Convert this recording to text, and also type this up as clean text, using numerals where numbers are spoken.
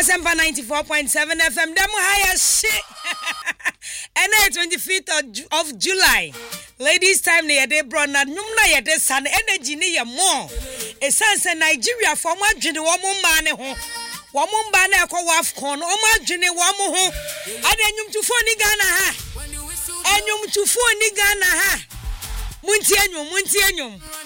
Asempa 94.7 FM. Demo higher shit. And 25th of July. Ladies time near day bro na numna ye de san energy ni ye more. E sense Nigeria for ma dwene wo mo ma ne ho. Wo mo mba na ekọ wafcon o ma dwene wo mo ho. Ade enwumtufo ni Ghana ha. Enwumtufo ni Ghana ha. Munti enwum